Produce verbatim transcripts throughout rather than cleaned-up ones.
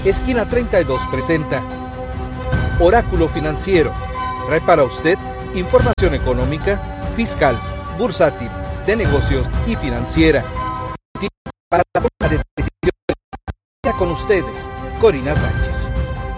Esquina treinta y dos presenta Oráculo Financiero. Trae para usted información económica, fiscal, bursátil, de negocios y financiera. Para la toma de decisiones, ya con ustedes, Corina Sánchez.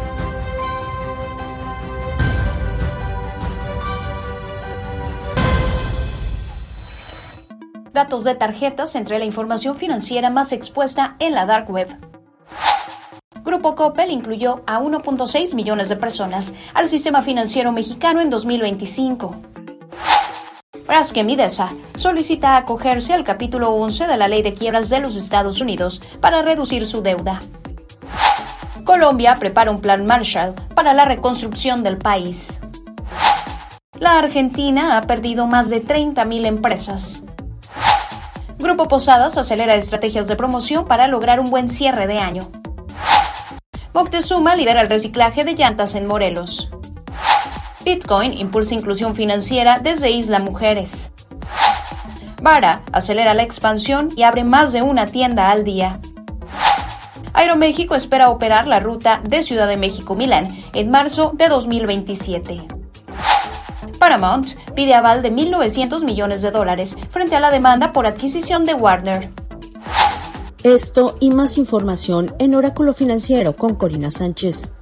Datos de tarjetas entre la información financiera más expuesta en la dark web. Grupo Coppel incluyó a uno punto seis millones de personas al sistema financiero mexicano en dos mil veinticinco. Braskem Idesa solicita acogerse al capítulo once de la Ley de Quiebras de los Estados Unidos para reducir su deuda. Colombia prepara un plan Marshall para la reconstrucción del país. La Argentina ha perdido más de treinta mil empresas. Grupo Posadas acelera estrategias de promoción para lograr un buen cierre de año. Moctezuma lidera el reciclaje de llantas en Morelos. Bitcoin impulsa inclusión financiera desde Isla Mujeres. Vara acelera la expansión y abre más de una tienda al día. Aeroméxico espera operar la ruta de Ciudad de México-Milán en marzo de dos mil veintisiete. Paramount pide aval de mil novecientos millones de dólares frente a la demanda por adquisición de Warner. Esto y más información en Oráculo Financiero con Corina Sánchez.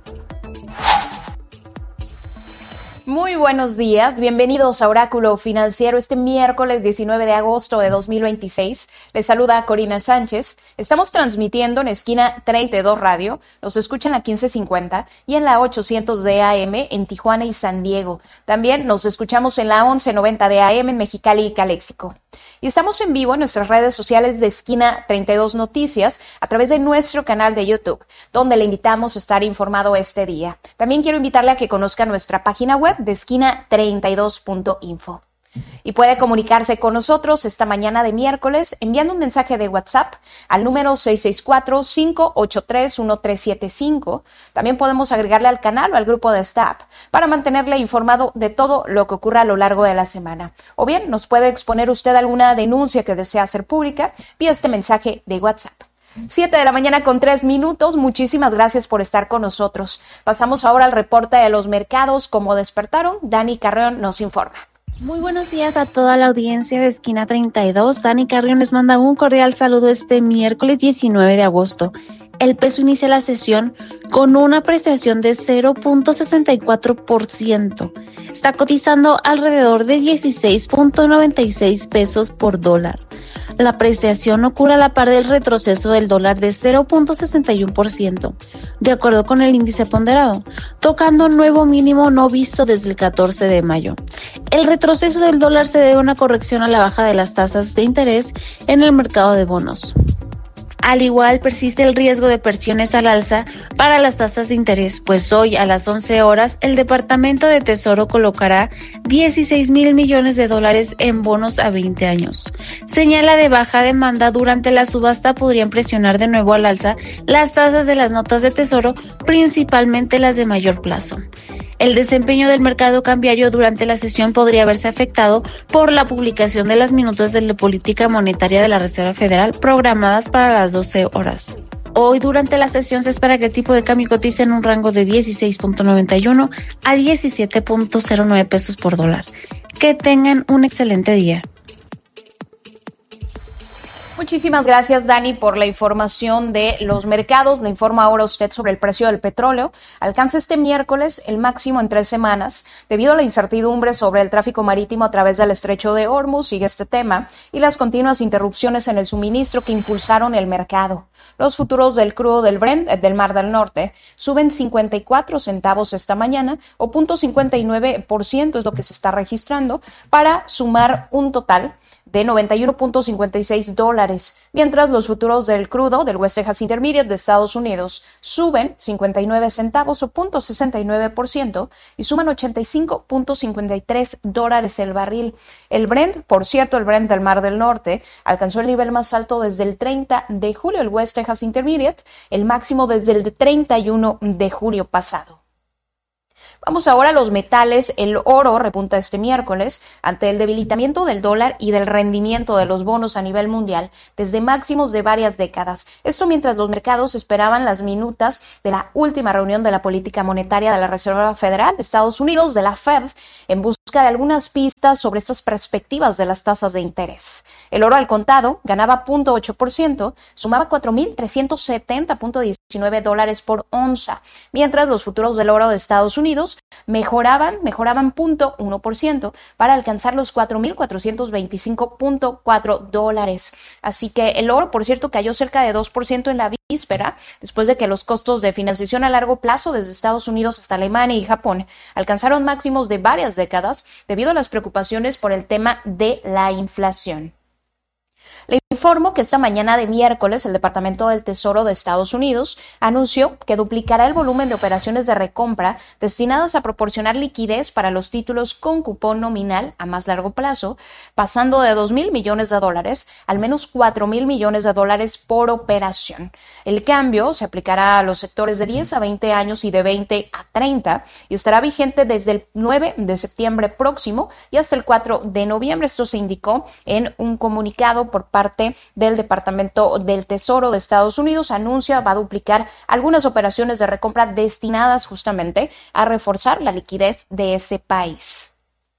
Muy buenos días, bienvenidos a Oráculo Financiero este miércoles diecinueve de agosto de dos mil veintiséis. Les saluda Corina Sánchez. Estamos transmitiendo en Esquina treinta y dos Radio, nos escuchan en la quince cincuenta y en la ochocientos de A M en Tijuana y San Diego. También nos escuchamos en la once noventa de A M en Mexicali y Caléxico. Y estamos en vivo en nuestras redes sociales de Esquina treinta y dos Noticias a través de nuestro canal de YouTube, donde le invitamos a estar informado este día. También quiero invitarle a que conozca nuestra página web de esquina treinta y dos punto info. Y puede comunicarse con nosotros esta mañana de miércoles enviando un mensaje de WhatsApp al número seis seis cuatro, cinco ocho tres, uno tres siete cinco. También podemos agregarle al canal o al grupo de staff para mantenerle informado de todo lo que ocurra a lo largo de la semana. O bien nos puede exponer usted alguna denuncia que desea hacer pública vía este mensaje de WhatsApp. siete de la mañana con tres minutos, muchísimas gracias por estar con nosotros. Pasamos ahora al reporte de los mercados. Como despertaron, Dani Carreón nos informa. Muy buenos días a toda la audiencia de Esquina treinta y dos. Dani Carrión les manda un cordial saludo este miércoles diecinueve de agosto. El peso inicia la sesión con una apreciación de cero punto sesenta y cuatro por ciento. Está cotizando alrededor de dieciséis punto noventa y seis pesos por dólar. La apreciación ocurre a la par del retroceso del dólar de cero punto sesenta y uno por ciento, de acuerdo con el índice ponderado, tocando nuevo mínimo no visto desde el catorce de mayo. El retroceso del dólar se debe a una corrección a la baja de las tasas de interés en el mercado de bonos. Al igual, persiste el riesgo de presiones al alza para las tasas de interés, pues hoy a las once horas el Departamento de Tesoro colocará dieciséis mil millones de dólares en bonos a veinte años. Señala de baja demanda durante la subasta podrían presionar de nuevo al alza las tasas de las notas de Tesoro, principalmente las de mayor plazo. El desempeño del mercado cambiario durante la sesión podría verse afectado por la publicación de las minutas de la política monetaria de la Reserva Federal programadas para las doce horas. Hoy durante la sesión se espera que el tipo de cambio cotice en un rango de dieciséis punto noventa y uno a diecisiete punto cero nueve pesos por dólar. Que tengan un excelente día. Muchísimas gracias, Dani, por la información de los mercados. Le informa ahora usted sobre el precio del petróleo. Alcanza este miércoles el máximo en tres semanas debido a la incertidumbre sobre el tráfico marítimo a través del estrecho de Hormuz, sigue este tema, y las continuas interrupciones en el suministro que impulsaron el mercado. Los futuros del crudo del Brent del Mar del Norte suben cincuenta y cuatro centavos esta mañana, o cero punto cincuenta y nueve por ciento es lo que se está registrando, para sumar un total de noventa y uno punto cincuenta y seis dólares, mientras los futuros del crudo del West Texas Intermediate de Estados Unidos suben cincuenta y nueve centavos o cero punto sesenta y nueve por ciento y suman ochenta y cinco punto cincuenta y tres dólares el barril. El Brent, por cierto, el Brent del Mar del Norte alcanzó el nivel más alto desde el treinta de julio, el West Texas Intermediate, el máximo desde el treinta y uno de julio pasado. Vamos ahora a los metales. El oro repunta este miércoles ante el debilitamiento del dólar y del rendimiento de los bonos a nivel mundial desde máximos de varias décadas. Esto mientras los mercados esperaban las minutas de la última reunión de la política monetaria de la Reserva Federal de Estados Unidos, de la Fed, en busca de algunas pistas sobre estas perspectivas de las tasas de interés. El oro al contado ganaba cero punto ocho por ciento, sumaba cuatro mil trescientos setenta punto diecinueve dólares por onza, mientras los futuros del oro de Estados Unidos mejoraban, mejoraban cero punto uno por ciento para alcanzar los cuatro mil cuatrocientos veinticinco punto cuatro dólares. Así que el oro, por cierto, cayó cerca de dos por ciento en la víspera, después de que los costos de financiación a largo plazo desde Estados Unidos hasta Alemania y Japón alcanzaron máximos de varias décadas debido a las preocupaciones por el tema de la inflación. Le informo que esta mañana de miércoles el Departamento del Tesoro de Estados Unidos anunció que duplicará el volumen de operaciones de recompra destinadas a proporcionar liquidez para los títulos con cupón nominal a más largo plazo, pasando de dos mil millones de dólares al menos cuatro mil millones de dólares por operación. El cambio se aplicará a los sectores de diez a veinte años y de veinte a treinta y estará vigente desde el nueve de septiembre próximo y hasta el cuatro de noviembre. Esto se indicó en un comunicado por parte parte del Departamento del Tesoro de Estados Unidos. Anuncia va a duplicar algunas operaciones de recompra destinadas justamente a reforzar la liquidez de ese país.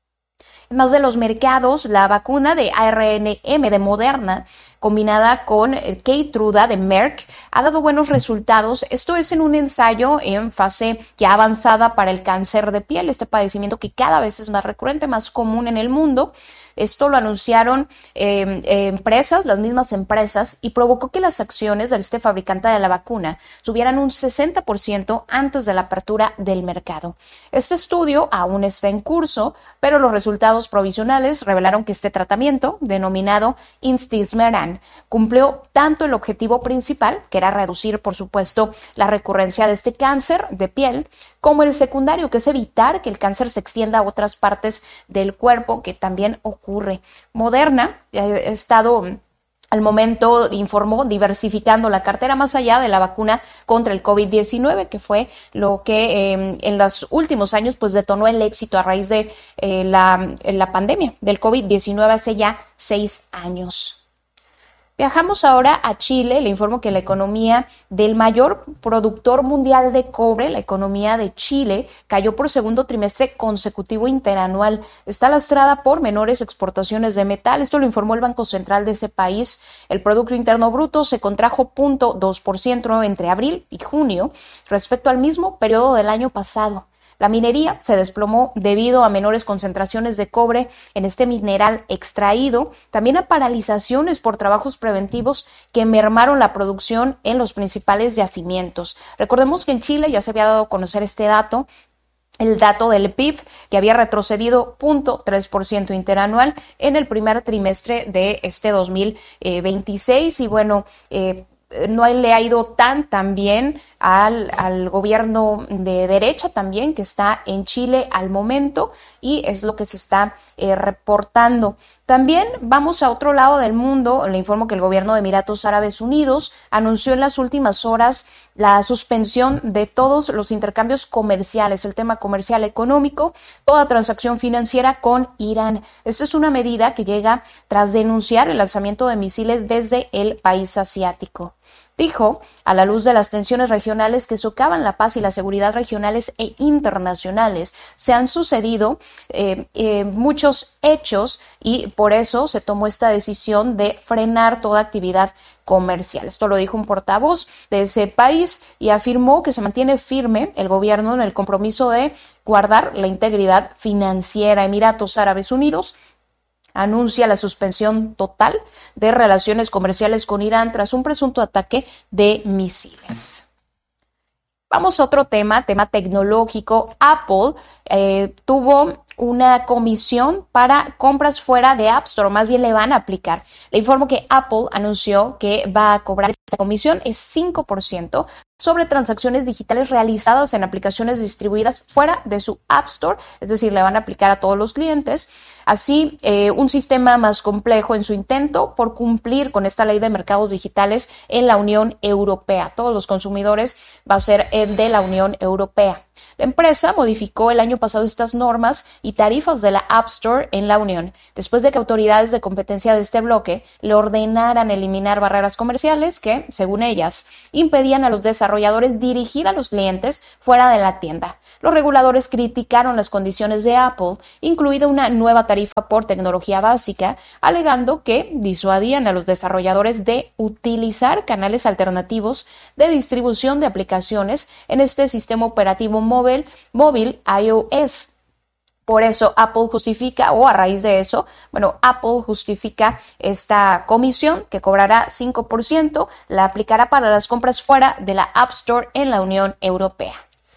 En más de los mercados, la vacuna de A R N M de Moderna combinada con Keytruda de Merck ha dado buenos resultados. Esto es en un ensayo en fase ya avanzada para el cáncer de piel, este padecimiento que cada vez es más recurrente, más común en el mundo. Esto lo anunciaron eh, eh, empresas, las mismas empresas, y provocó que las acciones de este fabricante de la vacuna subieran un sesenta por ciento antes de la apertura del mercado. Este estudio aún está en curso, pero los resultados provisionales revelaron que este tratamiento, denominado Intismeran, cumplió tanto el objetivo principal, que era reducir, por supuesto, la recurrencia de este cáncer de piel, como el secundario, que es evitar que el cáncer se extienda a otras partes del cuerpo, que también ocurre. Moderna ha estado, al momento, informó, diversificando la cartera más allá de la vacuna contra el COVID diecinueve, que fue lo que eh, en los últimos años pues detonó el éxito a raíz de eh, la, la pandemia del COVID diecinueve hace ya seis años. Viajamos ahora a Chile. Le informo que la economía del mayor productor mundial de cobre, la economía de Chile, cayó por segundo trimestre consecutivo interanual. Está lastrada por menores exportaciones de metal. Esto lo informó el Banco Central de ese país. El Producto Interno Bruto se contrajo cero punto dos por ciento entre abril y junio respecto al mismo periodo del año pasado. La minería se desplomó debido a menores concentraciones de cobre en este mineral extraído, también a paralizaciones por trabajos preventivos que mermaron la producción en los principales yacimientos. Recordemos que en Chile ya se había dado a conocer este dato, el dato del P I B, que había retrocedido cero punto tres por ciento interanual en el primer trimestre de este dos mil veintiséis. Y bueno, eh, no le ha ido tan tan bien al, al gobierno de derecha también que está en Chile al momento, y es lo que se está eh, reportando. También vamos a otro lado del mundo. Le informo que el gobierno de Emiratos Árabes Unidos anunció en las últimas horas la suspensión de todos los intercambios comerciales, el tema comercial económico, toda transacción financiera con Irán. Esta es una medida que llega tras denunciar el lanzamiento de misiles desde el país asiático. Dijo, a la luz de las tensiones regionales que socavan la paz y la seguridad regionales e internacionales, se han sucedido eh, eh, muchos hechos y por eso se tomó esta decisión de frenar toda actividad comercial. Esto lo dijo un portavoz de ese país y afirmó que se mantiene firme el gobierno en el compromiso de guardar la integridad financiera. Emiratos Árabes Unidos anuncia la suspensión total de relaciones comerciales con Irán tras un presunto ataque de misiles. Vamos a otro tema, tema tecnológico. Apple eh, tuvo una comisión para compras fuera de App Store, o más bien le van a aplicar. Le informo que Apple anunció que va a cobrar esta comisión, es cinco por ciento, sobre transacciones digitales realizadas en aplicaciones distribuidas fuera de su App Store, es decir, le van a aplicar a todos los clientes. Así, eh, un sistema más complejo en su intento por cumplir con esta ley de mercados digitales en la Unión Europea. Todos los consumidores va a ser eh, de la Unión Europea. La empresa modificó el año pasado estas normas y tarifas de la App Store en la Unión, después de que autoridades de competencia de este bloque le ordenaran eliminar barreras comerciales que, según ellas, impedían a los desarrolladores dirigir a los clientes fuera de la tienda. Los reguladores criticaron las condiciones de Apple, incluida una nueva tarifa por tecnología básica, alegando que disuadían a los desarrolladores de utilizar canales alternativos de distribución de aplicaciones en este sistema operativo móvil, móvil iOS. Por eso Apple justifica, o a raíz de eso, bueno, Apple justifica esta comisión que cobrará cinco por ciento, la aplicará para las compras fuera de la App Store en la Unión Europea.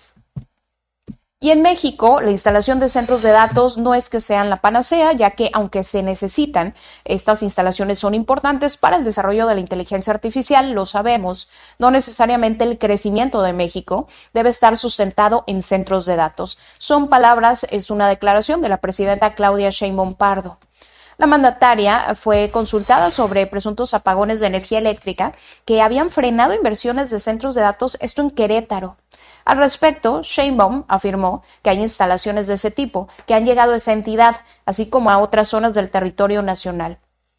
Y en México, la instalación de centros de datos no es que sean la panacea, ya que aunque se necesitan, estas instalaciones son importantes para el desarrollo de la inteligencia artificial, lo sabemos. No necesariamente el crecimiento de México debe estar sustentado en centros de datos. Son palabras, es una declaración de la presidenta Claudia Sheinbaum Pardo. La mandataria fue consultada sobre presuntos apagones de energía eléctrica que habían frenado inversiones de centros de datos, esto en Querétaro. Al respecto, Sheinbaum afirmó que hay instalaciones de ese tipo que han llegado a esa entidad, así como a otras zonas del territorio nacional.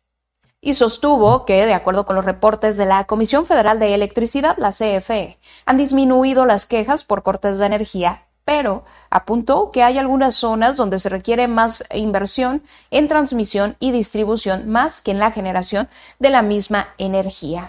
Y sostuvo que, de acuerdo con los reportes de la Comisión Federal de Electricidad, la C F E, han disminuido las quejas por cortes de energía, pero apuntó que hay algunas zonas donde se requiere más inversión en transmisión y distribución más que en la generación de la misma energía.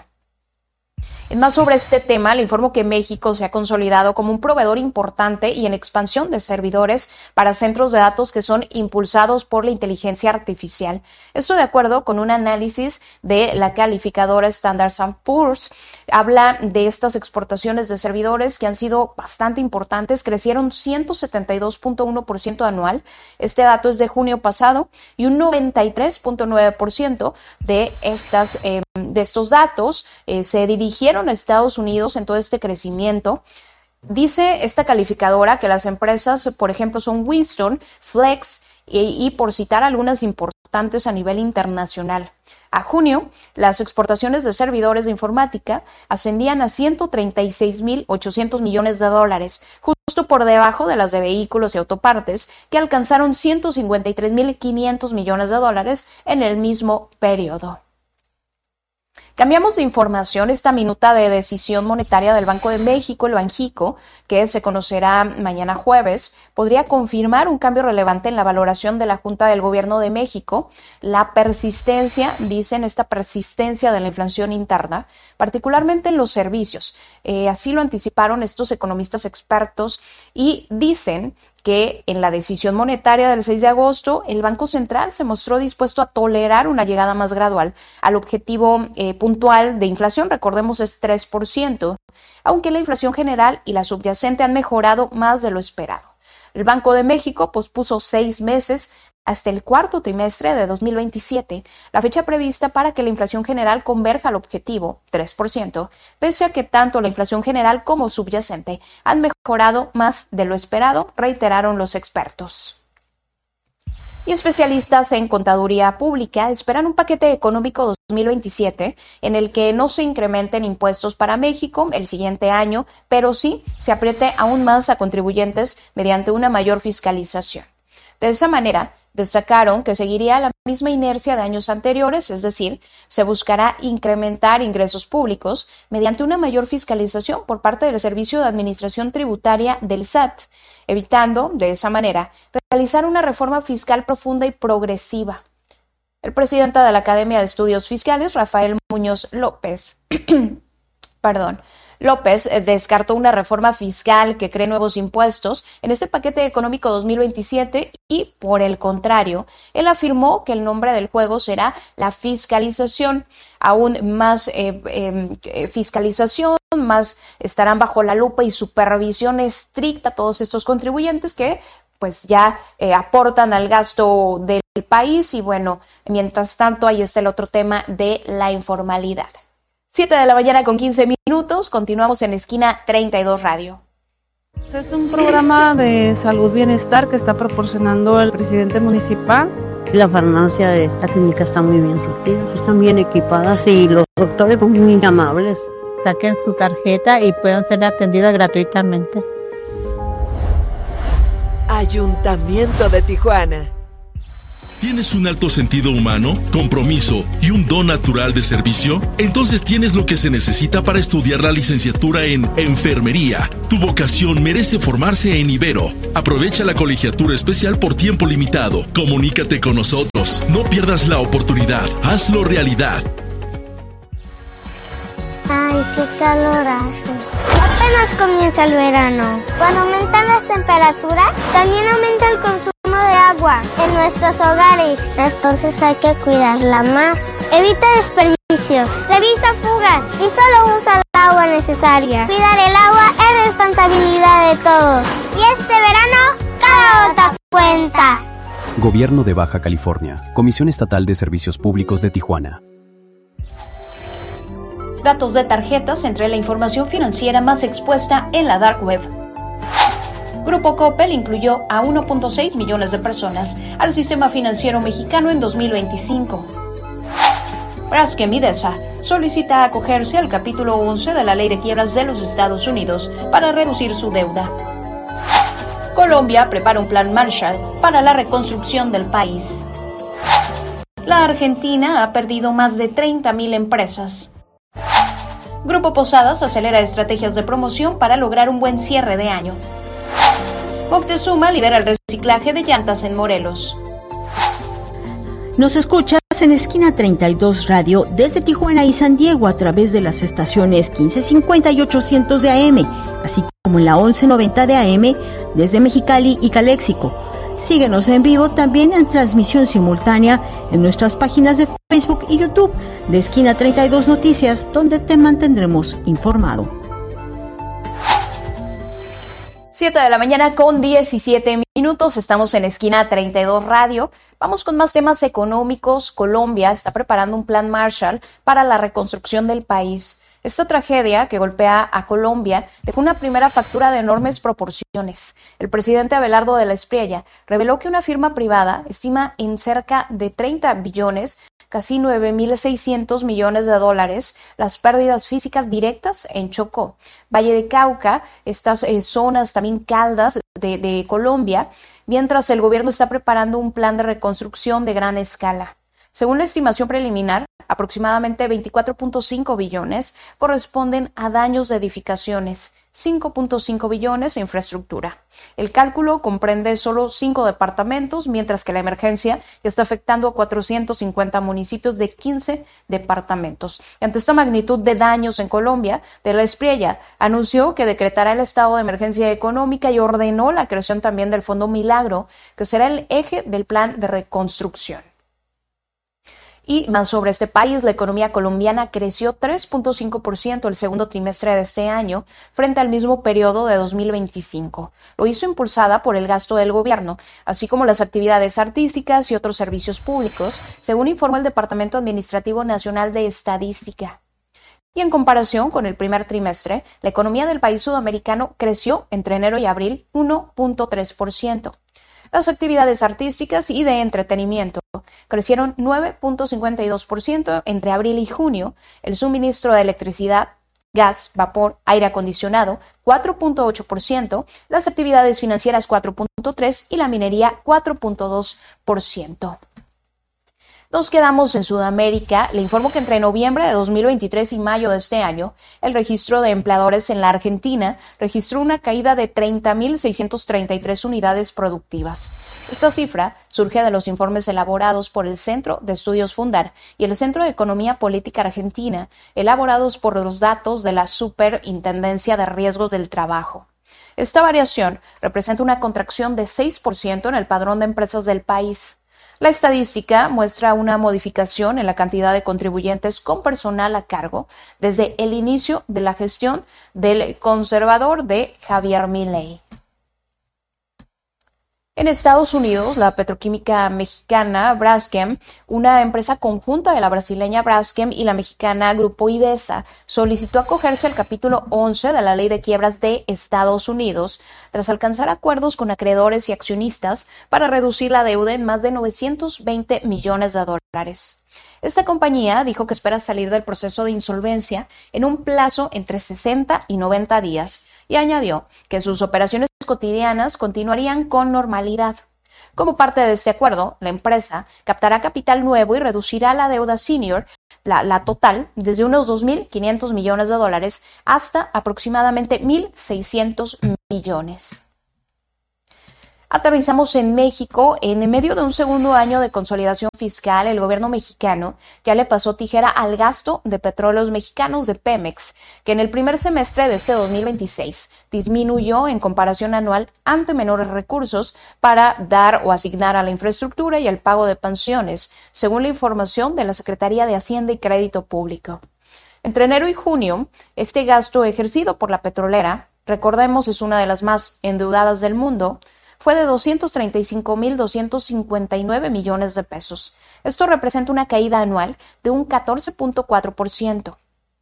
En más sobre este tema, le informo que México se ha consolidado como un proveedor importante y en expansión de servidores para centros de datos que son impulsados por la inteligencia artificial. Esto de acuerdo con un análisis de la calificadora Standard and Poor's. Habla de estas exportaciones de servidores que han sido bastante importantes, crecieron ciento setenta y dos punto uno por ciento anual. Este dato es de junio pasado y un noventa y tres punto nueve por ciento de estas eh, de estos datos eh, se dirigieron a Estados Unidos en todo este crecimiento. Dice esta calificadora que las empresas, por ejemplo, son Winston, Flex y, y por citar algunas importantes a nivel internacional. A junio, las exportaciones de servidores de informática ascendían a ciento treinta y seis mil ochocientos millones de dólares, justo por debajo de las de vehículos y autopartes, que alcanzaron ciento cincuenta y tres mil quinientos millones de dólares en el mismo periodo. Cambiamos de información. Esta minuta de decisión monetaria del Banco de México, el Banjico, que se conocerá mañana jueves, podría confirmar un cambio relevante en la valoración de la Junta del Gobierno de México. La persistencia, dicen, esta persistencia de la inflación interna, particularmente en los servicios. Eh, así lo anticiparon estos economistas expertos y dicen que en la decisión monetaria del seis de agosto, el Banco Central se mostró dispuesto a tolerar una llegada más gradual al objetivo eh, puntual de inflación, recordemos es tres por ciento, aunque la inflación general y la subyacente han mejorado más de lo esperado. El Banco de México pospuso seis meses hasta el cuarto trimestre de dos mil veintisiete, la fecha prevista para que la inflación general converja al objetivo, tres por ciento, pese a que tanto la inflación general como subyacente han mejorado más de lo esperado, reiteraron los expertos. Y especialistas en contaduría pública esperan un paquete económico dos mil veintisiete en el que no se incrementen impuestos para México el siguiente año, pero sí se apriete aún más a contribuyentes mediante una mayor fiscalización. De esa manera, destacaron que seguiría la misma inercia de años anteriores, es decir, se buscará incrementar ingresos públicos mediante una mayor fiscalización por parte del Servicio de Administración Tributaria del S A T, evitando, de esa manera, realizar una reforma fiscal profunda y progresiva. El presidente de la Academia de Estudios Fiscales, Rafael Muñoz López, perdón, López descartó una reforma fiscal que cree nuevos impuestos en este paquete económico dos mil veintisiete y, por el contrario, él afirmó que el nombre del juego será la fiscalización, aún más eh, eh, fiscalización, más estarán bajo la lupa y supervisión estricta todos estos contribuyentes que pues ya eh, aportan al gasto del país y bueno, mientras tanto ahí está el otro tema de la informalidad. siete de la mañana con quince minutos, continuamos en Esquina treinta y dos Radio. Es un programa de salud bienestar que está proporcionando el presidente municipal. La farmacia de esta clínica está muy bien surtida, están bien equipadas y los doctores son muy amables. Saquen su tarjeta y puedan ser atendidas gratuitamente. Ayuntamiento de Tijuana. ¿Tienes un alto sentido humano, compromiso y un don natural de servicio? Entonces tienes lo que se necesita para estudiar la licenciatura en Enfermería. Tu vocación merece formarse en Ibero. Aprovecha la colegiatura especial por tiempo limitado. Comunícate con nosotros. No pierdas la oportunidad. Hazlo realidad. Ay, qué calor hace. Apenas comienza el verano. Cuando aumentan las temperaturas, también aumenta el consumo de agua en nuestros hogares. Entonces hay que cuidarla más. Evita desperdicios, revisa fugas y solo usa el agua necesaria. Cuidar el agua es responsabilidad de todos. Y este verano, cada gota cuenta. Gobierno de Baja California. Comisión Estatal de Servicios Públicos de Tijuana. Datos de tarjetas entre la información financiera más expuesta en la Dark Web. Grupo Coppel incluyó a uno punto seis millones de personas al sistema financiero mexicano en dos mil veinticinco. Braskem Idesa solicita acogerse al capítulo once de la Ley de Quiebras de los Estados Unidos para reducir su deuda. Colombia prepara un plan Marshall para la reconstrucción del país. La Argentina ha perdido más de treinta mil empresas. Grupo Posadas acelera estrategias de promoción para lograr un buen cierre de año. Moctezuma lidera el reciclaje de llantas en Morelos. Nos escuchas en Esquina treinta y dos Radio desde Tijuana y San Diego a través de las estaciones quince cincuenta y ochocientos de A M, así como en la once noventa de A M desde Mexicali y Caléxico. Síguenos en vivo también en transmisión simultánea en nuestras páginas de Facebook y YouTube de Esquina treinta y dos Noticias, donde te mantendremos informado. siete de la mañana con diecisiete minutos, estamos en Esquina treinta y dos Radio. Vamos con más temas económicos. Colombia está preparando un plan Marshall para la reconstrucción del país. Esta tragedia que golpea a Colombia dejó una primera factura de enormes proporciones. El presidente Abelardo de la Espriella reveló que una firma privada estima en cerca de treinta billones, casi nueve mil seiscientos millones de dólares, las pérdidas físicas directas en Chocó, Valle de Cauca, estas eh, zonas también caldas de, de Colombia, mientras el gobierno está preparando un plan de reconstrucción de gran escala. Según la estimación preliminar, aproximadamente veinticuatro punto cinco billones corresponden a daños de edificaciones, cinco punto cinco billones a infraestructura. El cálculo comprende solo cinco departamentos, mientras que la emergencia ya está afectando a cuatrocientos cincuenta municipios de quince departamentos. Ante esta magnitud de daños en Colombia, de la Espriella anunció que decretará el estado de emergencia económica y ordenó la creación también del Fondo Milagro, que será el eje del plan de reconstrucción. Y más sobre este país, la economía colombiana creció tres punto cinco por ciento el segundo trimestre de este año frente al mismo periodo de dos mil veinticinco. Lo hizo impulsada por el gasto del gobierno, así como las actividades artísticas y otros servicios públicos, según informó el Departamento Administrativo Nacional de Estadística. Y en comparación con el primer trimestre, la economía del país sudamericano creció entre enero y abril uno punto tres por ciento. Las actividades artísticas y de entretenimiento crecieron nueve punto cincuenta y dos por ciento entre abril y junio, el suministro de electricidad, gas, vapor, aire acondicionado cuatro punto ocho por ciento, las actividades financieras cuatro punto tres por ciento y la minería cuatro punto dos por ciento. Nos quedamos en Sudamérica. Le informo que entre noviembre de dos mil veintitrés y mayo de este año, el registro de empleadores en la Argentina registró una caída de treinta mil seiscientas treinta y tres unidades productivas. Esta cifra surge de los informes elaborados por el Centro de Estudios Fundar y el Centro de Economía Política Argentina, elaborados por los datos de la Superintendencia de Riesgos del Trabajo. Esta variación representa una contracción de seis por ciento en el padrón de empresas del país. La estadística muestra una modificación en la cantidad de contribuyentes con personal a cargo desde el inicio de la gestión del conservador de Javier Milei. En Estados Unidos, la petroquímica mexicana Braskem, una empresa conjunta de la brasileña Braskem y la mexicana Grupo Idesa, solicitó acogerse al capítulo once de la Ley de Quiebras de Estados Unidos tras alcanzar acuerdos con acreedores y accionistas para reducir la deuda en más de novecientos veinte millones de dólares. Esta compañía dijo que espera salir del proceso de insolvencia en un plazo entre sesenta y noventa días y añadió que sus operaciones cotidianas continuarían con normalidad. Como parte de este acuerdo, la empresa captará capital nuevo y reducirá la deuda senior, la, la total, desde unos dos mil quinientos millones de dólares hasta aproximadamente mil seiscientos millones. Aterrizamos en México. En medio de un segundo año de consolidación fiscal, el gobierno mexicano ya le pasó tijera al gasto de petróleos mexicanos de Pemex, que en el primer semestre de este dos mil veintiséis disminuyó en comparación anual ante menores recursos para dar o asignar a la infraestructura y al pago de pensiones, según la información de la Secretaría de Hacienda y Crédito Público. Entre enero y junio, este gasto ejercido por la petrolera, recordemos, es una de las más endeudadas del mundo, fue de doscientos treinta y cinco mil doscientos cincuenta y nueve millones de pesos. Esto representa una caída anual de un catorce punto cuatro por ciento.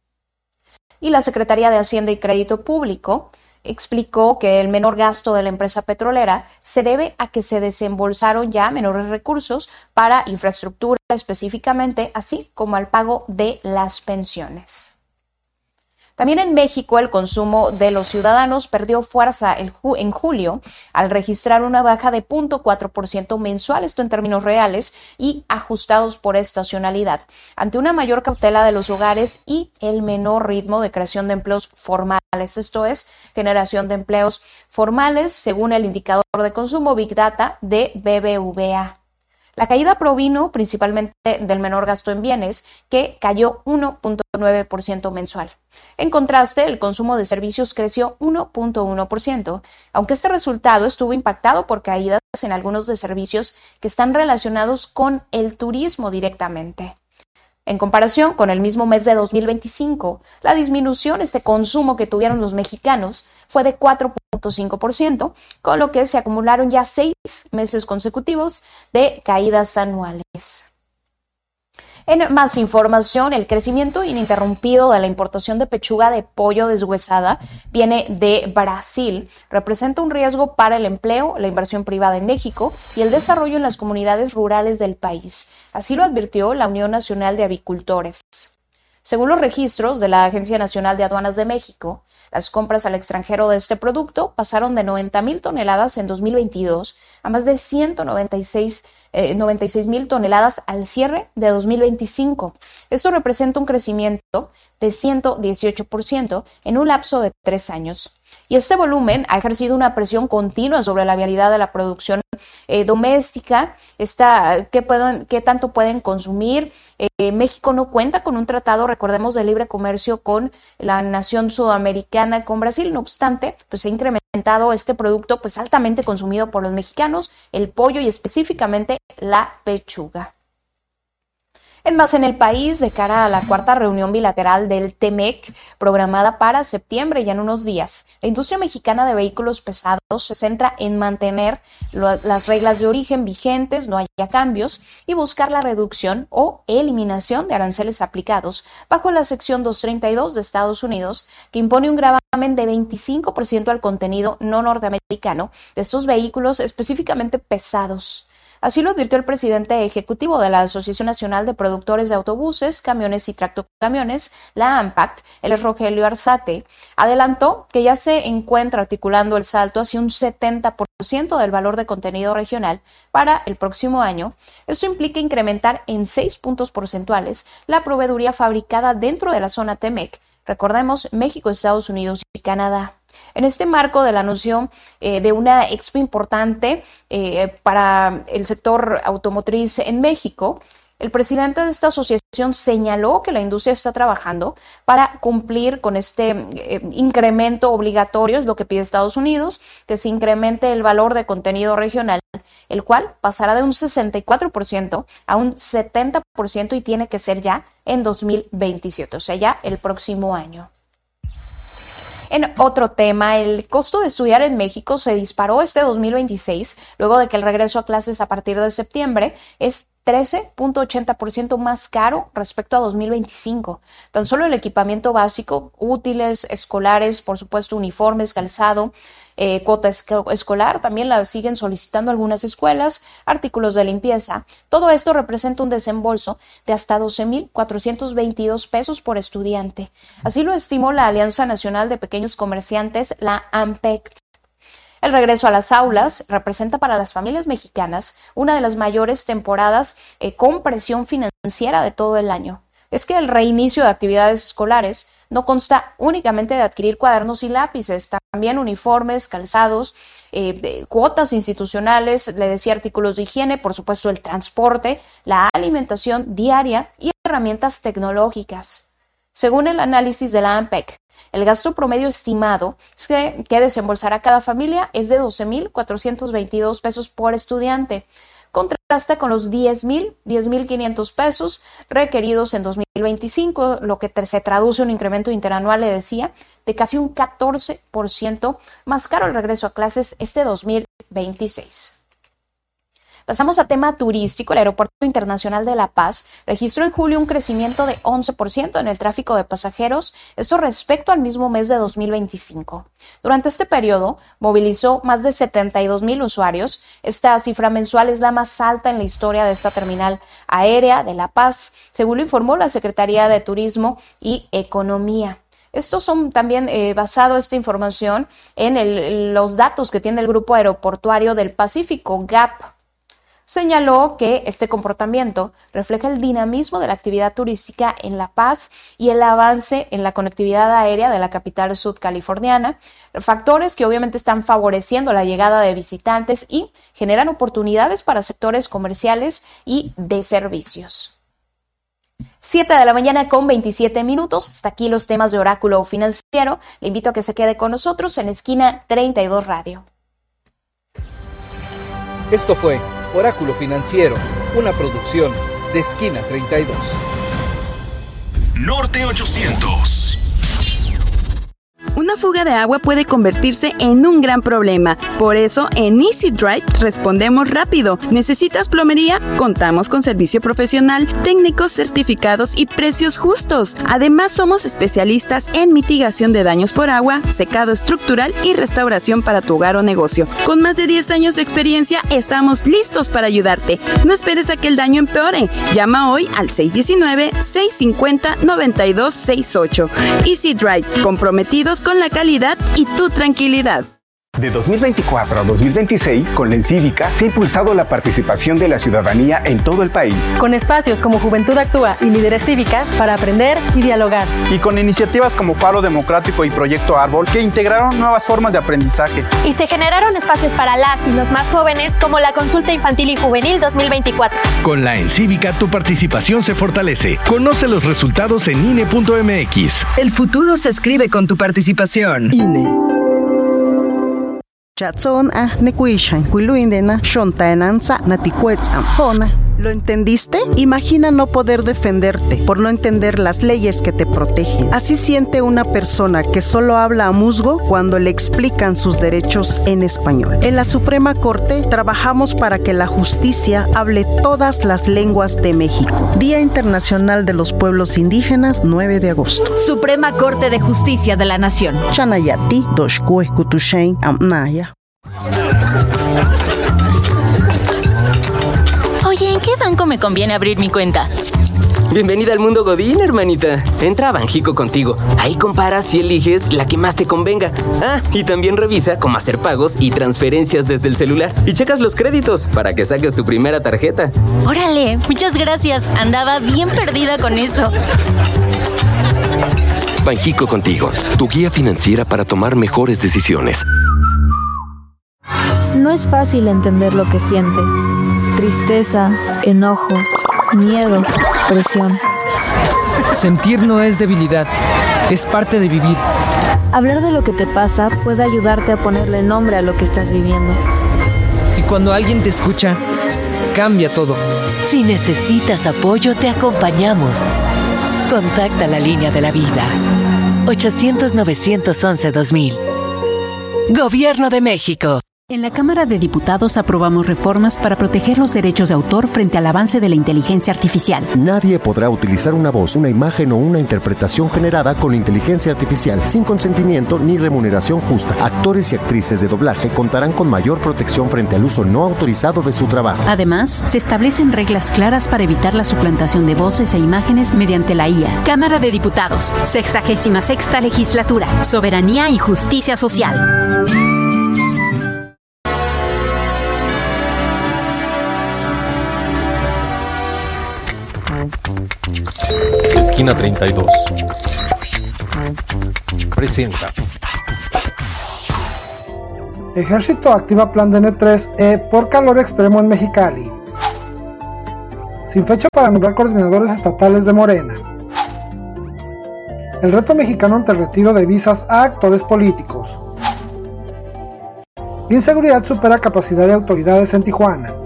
Y la Secretaría de Hacienda y Crédito Público explicó que el menor gasto de la empresa petrolera se debe a que se desembolsaron ya menores recursos para infraestructura específicamente, así como al pago de las pensiones. También en México, el consumo de los ciudadanos perdió fuerza en julio al registrar una baja de cero punto cuatro por ciento mensual, esto en términos reales y ajustados por estacionalidad, ante una mayor cautela de los hogares y el menor ritmo de creación de empleos formales, esto es, generación de empleos formales, según el indicador de consumo Big Data de B B V A. La caída provino principalmente del menor gasto en bienes, que cayó uno punto nueve por ciento mensual. En contraste, el consumo de servicios creció uno punto uno por ciento, aunque este resultado estuvo impactado por caídas en algunos de servicios que están relacionados con el turismo directamente. En comparación con el mismo mes de dos mil veinticinco, la disminución, este consumo que tuvieron los mexicanos, fue de cuatro punto cinco por ciento, con lo que se acumularon ya seis meses consecutivos de caídas anuales. En más información, el crecimiento ininterrumpido de la importación de pechuga de pollo deshuesada viene de Brasil. Representa un riesgo para el empleo, la inversión privada en México y el desarrollo en las comunidades rurales del país. Así lo advirtió la Unión Nacional de Avicultores. Según los registros de la Agencia Nacional de Aduanas de México, las compras al extranjero de este producto pasaron de noventa mil toneladas en dos mil veintidós a más de ciento noventa y seis mil toneladas al cierre de dos mil veinticinco. Esto representa un crecimiento de ciento dieciocho por ciento en un lapso de tres años. Y este volumen ha ejercido una presión continua sobre la viabilidad de la producción eh, doméstica, esta, ¿qué, pueden, qué tanto pueden consumir? Eh, México no cuenta con un tratado, recordemos, de libre comercio con la nación sudamericana, con Brasil. No obstante, pues se ha incrementado este producto pues altamente consumido por los mexicanos, el pollo y específicamente la pechuga. En más en el país, de cara a la cuarta reunión bilateral del T M E C, programada para septiembre, ya en unos días, la industria mexicana de vehículos pesados se centra en mantener lo, las reglas de origen vigentes, no haya cambios, y buscar la reducción o eliminación de aranceles aplicados bajo la sección doscientos treinta y dos de Estados Unidos, que impone un gravamen de veinticinco por ciento al contenido no norteamericano de estos vehículos específicamente pesados. Así lo advirtió el presidente ejecutivo de la Asociación Nacional de Productores de Autobuses, Camiones y Tractocamiones, la ANPACT, el Rogelio Arzate. Adelantó que ya se encuentra articulando el salto hacia un setenta por ciento del valor de contenido regional para el próximo año. Esto implica incrementar en seis puntos porcentuales la proveeduría fabricada dentro de la zona T M E C. Recordemos, México, Estados Unidos y Canadá. En este marco del anuncio eh, de una expo importante eh, para el sector automotriz en México, el presidente de esta asociación señaló que la industria está trabajando para cumplir con este eh, incremento obligatorio, es lo que pide Estados Unidos, que se incremente el valor de contenido regional, el cual pasará de un sesenta y cuatro por ciento a un setenta por ciento y tiene que ser ya en dos mil veintisiete, o sea, ya el próximo año. En otro tema, el costo de estudiar en México se disparó este dos mil veintiséis, luego de que el regreso a clases a partir de septiembre es trece punto ochenta por ciento más caro respecto a dos mil veinticinco. Tan solo el equipamiento básico, útiles, escolares, por supuesto uniformes, calzado, eh, cuota esc- escolar, también la siguen solicitando algunas escuelas, artículos de limpieza. Todo esto representa un desembolso de hasta doce mil cuatrocientos veintidós pesos por estudiante. Así lo estimó la Alianza Nacional de Pequeños Comerciantes, la ANPEC. El regreso a las aulas representa para las familias mexicanas una de las mayores temporadas eh, con presión financiera de todo el año. Es que el reinicio de actividades escolares no consta únicamente de adquirir cuadernos y lápices, también uniformes, calzados, eh, cuotas institucionales, le decía artículos de higiene, por supuesto el transporte, la alimentación diaria y herramientas tecnológicas. Según el análisis de la ANPEC, el gasto promedio estimado que, que desembolsará cada familia es de doce mil cuatrocientos veintidós pesos por estudiante. Contrasta con los diez mil, diez mil quinientos pesos requeridos en dos mil veinticinco, lo que se traduce en un incremento interanual, le decía, de casi un catorce por ciento más caro el regreso a clases este dos mil veintiséis. Pasamos a tema turístico. El Aeropuerto Internacional de La Paz registró en julio un crecimiento de once por ciento en el tráfico de pasajeros, esto respecto al mismo mes de dos mil veinticinco. Durante este periodo, movilizó más de setenta y dos mil usuarios. Esta cifra mensual es la más alta en la historia de esta terminal aérea de La Paz, según lo informó la Secretaría de Turismo y Economía. Estos son también eh, basado esta información en el, los datos que tiene el Grupo Aeroportuario del Pacífico, G A P. Señaló que este comportamiento refleja el dinamismo de la actividad turística en La Paz y el avance en la conectividad aérea de la capital sudcaliforniana, factores que obviamente están favoreciendo la llegada de visitantes y generan oportunidades para sectores comerciales y de servicios. siete de la mañana con veintisiete minutos. Hasta aquí los temas de Oráculo Financiero. Le invito a que se quede con nosotros en Esquina treinta y dos Radio. Esto fue Oráculo Financiero, una producción de Esquina treinta y dos. Norte ochocientos. Una fuga de agua puede convertirse en un gran problema. Por eso, en Easy Dry respondemos rápido. ¿Necesitas plomería? Contamos con servicio profesional, técnicos certificados y precios justos. Además, somos especialistas en mitigación de daños por agua, secado estructural y restauración para tu hogar o negocio. Con más de diez años de experiencia, estamos listos para ayudarte. No esperes a que el daño empeore. Llama hoy al seis uno nueve, seis cinco cero, nueve dos seis ocho. Easy Dry, comprometidos con la calidad y tu tranquilidad. De dos mil veinticuatro a dos mil veintiséis, con la Encívica se ha impulsado la participación de la ciudadanía en todo el país. Con espacios como Juventud Actúa y Líderes Cívicas para aprender y dialogar. Y con iniciativas como Faro Democrático y Proyecto Árbol que integraron nuevas formas de aprendizaje. Y se generaron espacios para las y los más jóvenes como la Consulta Infantil y Juvenil dos mil veinticuatro. Con la Encívica tu participación se fortalece. Conoce los resultados en I N E punto M X. El futuro se escribe con tu participación. I N E. Chatson a nekuishan kuiluindena shontaenanza natikuetzam hona. ¿Lo entendiste? Imagina no poder defenderte por no entender las leyes que te protegen. Así siente una persona que solo habla a musgo cuando le explican sus derechos en español. En la Suprema Corte trabajamos para que la justicia hable todas las lenguas de México. Día Internacional de los Pueblos Indígenas, nueve de agosto. Suprema Corte de Justicia de la Nación. Chanayati, Doshkue, Kutushain, Amnaya. Oye, ¿en qué banco me conviene abrir mi cuenta? Bienvenida al mundo Godín, hermanita. Entra a Banjico Contigo. Ahí comparas y eliges la que más te convenga. Ah, y también revisa cómo hacer pagos y transferencias desde el celular. Y checas los créditos para que saques tu primera tarjeta. Órale, muchas gracias. Andaba bien perdida con eso. Banjico Contigo, tu guía financiera para tomar mejores decisiones. No es fácil entender lo que sientes. Tristeza, enojo, miedo, presión. Sentir no es debilidad, es parte de vivir. Hablar de lo que te pasa puede ayudarte a ponerle nombre a lo que estás viviendo. Y cuando alguien te escucha, cambia todo. Si necesitas apoyo, te acompañamos. Contacta la línea de la vida. ochocientos, novecientos once, dos mil. Gobierno de México. En la Cámara de Diputados aprobamos reformas para proteger los derechos de autor frente al avance de la inteligencia artificial. Nadie podrá utilizar una voz, una imagen o una interpretación generada con inteligencia artificial sin consentimiento ni remuneración justa. Actores y actrices de doblaje contarán con mayor protección frente al uso no autorizado de su trabajo. Además, se establecen reglas claras para evitar la suplantación de voces e imágenes mediante la I A. Cámara de Diputados, sexagésima sexta legislatura, soberanía y justicia social. Esquina treinta y dos presenta. Ejército activa plan D N tres E por calor extremo en Mexicali. Sin fecha para nombrar coordinadores estatales de Morena. El reto mexicano ante el retiro de visas a actores políticos. La inseguridad supera capacidad de autoridades en Tijuana.